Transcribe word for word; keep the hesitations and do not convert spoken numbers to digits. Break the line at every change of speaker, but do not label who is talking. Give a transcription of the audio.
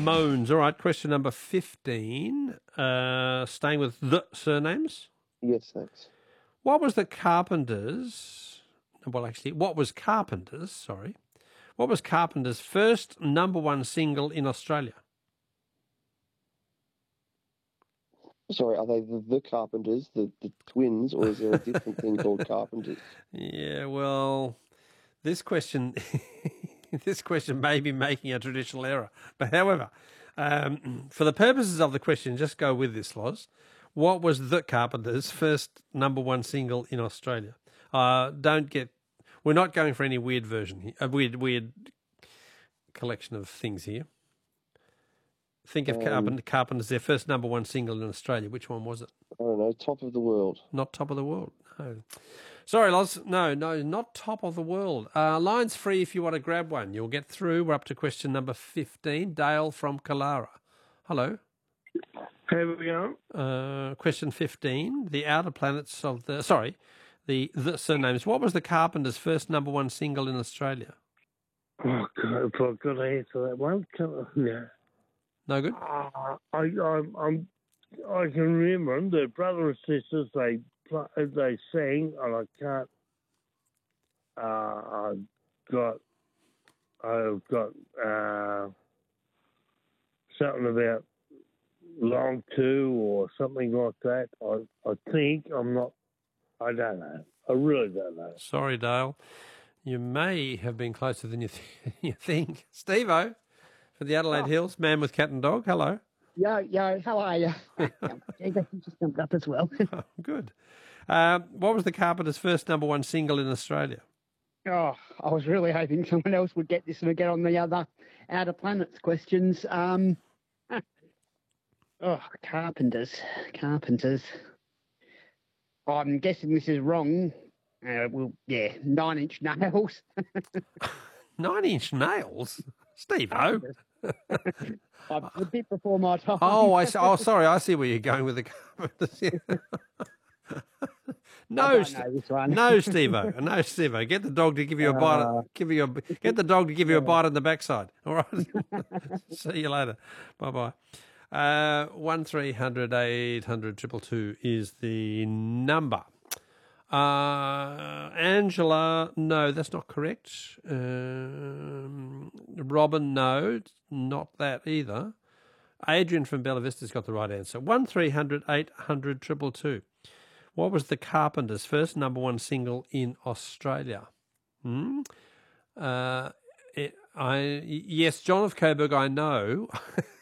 moans. All right, question number fifteen. Uh, staying with the surnames.
Yes, thanks.
What was the Carpenters? Well, actually, what was Carpenters? Sorry, what was Carpenters' first number one single in Australia?
Sorry, are they the, the Carpenters, the, the twins, or is there a different thing called Carpenters?
Yeah, well, this question, this question may be making a traditional error, but however, um, for the purposes of the question, just go with this, Loz. What was the Carpenters' first number one single in Australia? Uh, don't get. We're not going for any weird version here. A weird, weird collection of things here. Think of
Um,
Carpenter, Carpenters, their first number one single in Australia. Which one was it?
I don't know, Top of the World.
Not Top of the World. No. Sorry, Loz. No, no, not Top of the World. Uh, line's free if you want to grab one. You'll get through. We're up to question number fifteen. Dale from Kalara. Hello.
Here we go.
Uh, question fifteen. The outer planets of the... Sorry, the, the surnames. What was the Carpenters' first number one single in Australia?
Oh, God, if I've got to answer that one. Can I, yeah.
No good?
Uh, I, I, I'm, I can remember them. They're brother and sisters. They pl- they sang, and I can't. Uh, I've got. I've got uh, something about long two or something like that. I, I think I'm not. I don't know. I really don't know.
Sorry, Dale. You may have been closer than you, th- you think. Steve-O for the Adelaide
Oh.
Hills, man with cat and dog. Hello.
Yo, yo, how are you? Just jumped up as well.
Oh, good. Um, what was the Carpenters' first number one single in Australia?
Oh, I was really hoping someone else would get this and get on the other outer planets questions. Um, oh, Carpenters, Carpenters. I'm guessing this is wrong. Uh, well, yeah, Nine Inch Nails.
Nine Inch Nails? Steve-O?
I'm a bit before my time.
Oh, I see. Oh, sorry. I see where you're going with the Carpenters. Yeah. no,
I don't
St-
know this one.
no, Steve-O. No, Steve-O. Get the dog to give you a bite.
Uh,
give you a, get the dog to give you a bite on the backside. All right. See you later. Bye bye. Uh, one three hundred eight hundred triple two is the number. Uh, Angela, no, that's not correct. Um, Robin, no, not that either. Adrian from Bella Vista's got the right answer. One three hundred eight hundred triple two. What was the Carpenters' first number one single in Australia? Hmm? Uh, it, I yes, John of Coburg, I know.